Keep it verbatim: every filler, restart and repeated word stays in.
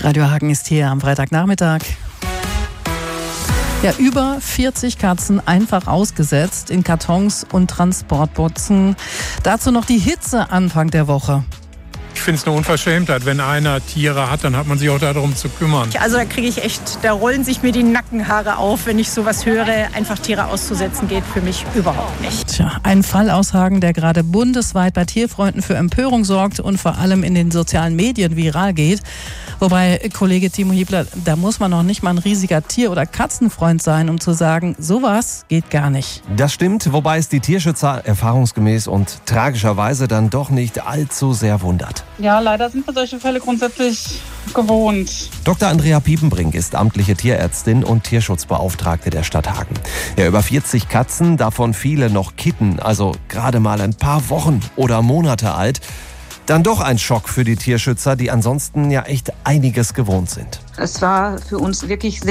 Radio Hagen ist hier am Freitagnachmittag. Ja, über vierzig Katzen einfach ausgesetzt in Kartons und Transportboxen. Dazu noch die Hitze Anfang der Woche. Ich finde es eine Unverschämtheit. Wenn einer Tiere hat, dann hat man sich auch darum zu kümmern. Also da kriege ich echt, da rollen sich mir die Nackenhaare auf, wenn ich sowas höre. Einfach Tiere auszusetzen geht für mich überhaupt nicht. Tja, ein Fall aus Hagen, der gerade bundesweit bei Tierfreunden für Empörung sorgt und vor allem in den sozialen Medien viral geht. Wobei, Kollege Timo Hiebler, da muss man noch nicht mal ein riesiger Tier- oder Katzenfreund sein, um zu sagen, sowas geht gar nicht. Das stimmt, wobei es die Tierschützer erfahrungsgemäß und tragischerweise dann doch nicht allzu sehr wundert. Ja, leider sind wir solche Fälle grundsätzlich gewohnt. Doktor Andrea Piepenbrink ist amtliche Tierärztin und Tierschutzbeauftragte der Stadt Hagen. Ja, über vierzig Katzen, davon viele noch Kitten, also gerade mal ein paar Wochen oder Monate alt. Dann doch ein Schock für die Tierschützer, die ansonsten ja echt einiges gewohnt sind. Es war für uns wirklich sehr